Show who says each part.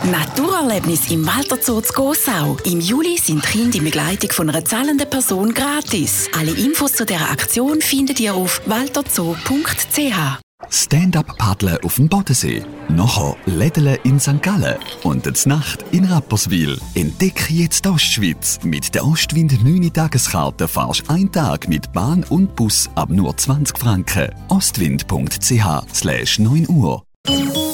Speaker 1: Naturerlebnis im Walter Zoo zu Gossau. Im Juli sind Kinder in Begleitung von einer zahlenden Person gratis. Alle Infos zu dieser Aktion findet ihr auf walterzoo.ch.
Speaker 2: Stand-up-Paddeln auf dem Bodensee. Nachher Lädeln in St. Gallen. Und die Nacht in Rapperswil. Entdecke jetzt die Ostschweiz. Mit der Ostwind 9 Tageskarte fahrst du einen Tag mit Bahn und Bus ab nur 20 Franken. ostwind.ch/9 Uhr.